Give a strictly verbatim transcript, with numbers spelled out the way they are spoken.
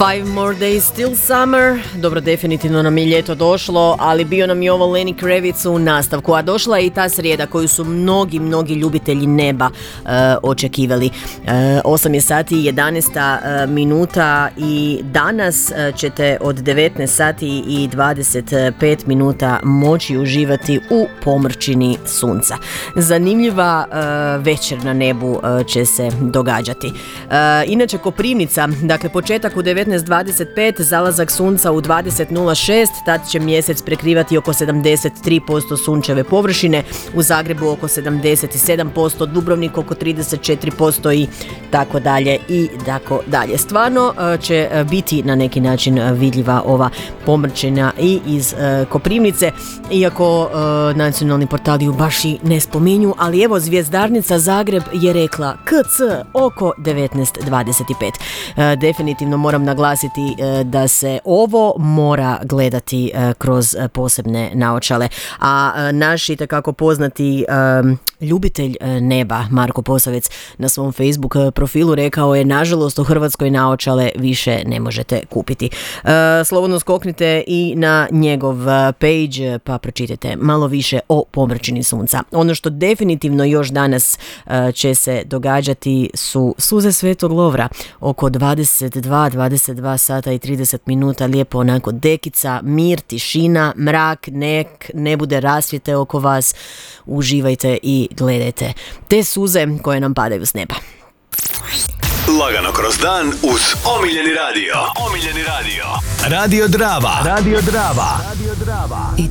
Five more days till summer. Dobro, definitivno nam je ljeto došlo, ali bio nam je ovo Lenny Kravitz u nastavku, a došla je i ta srijeda koju su mnogi, mnogi ljubitelji neba uh, očekivali. Uh, osam je sati i jedanaest uh, minuta i danas uh, ćete od devetnaest sati i dvadeset pet minuta moći uživati u pomrčini sunca. Zanimljiva uh, večer na nebu uh, će se događati. Uh, inače, Koprivnica, dakle početak u devetnaest dvadeset pet, zalazak sunca u dvadeset nula šest, tad će mjesec prekrivati oko sedamdeset tri posto sunčeve površine, u Zagrebu oko sedamdeset sedam posto, Dubrovnik oko trideset četiri posto i tako dalje i tako dalje. Stvarno će biti na neki način vidljiva ova pomrčina i iz uh, Koprivnice, iako uh, nacionalni portali ju baš i ne spominju, ali evo zvjezdarnica Zagreb je rekla K C oko devetnaest dvadeset pet. Uh, definitivno moram naglasiti uh, da se ovo mora gledati uh, kroz uh, posebne naočale, a uh, naš itekako poznati um, ljubitelj uh, neba Marko Posavec na svom Facebook profilu rekao je: nažalost u Hrvatskoj naočale više ne možete kupiti. Uh, slobodno skoknite i na njegov page pa pročitajte malo više o pomrčini sunca. Ono što definitivno još danas uh, će se događati su suze Svetog Lovra oko dvadeset dva, dvadeset dva sata i trideset minuta, lijepo onako dekica, mir, tišina, mrak, nek ne bude rasvjete oko vas. Uživajte i gledajte te suze koje nam padaju s neba. Lagano kroz dan uz omiljeni radio. Omiljeni radio. Radio Drava. Radio Drava. Radio Drava.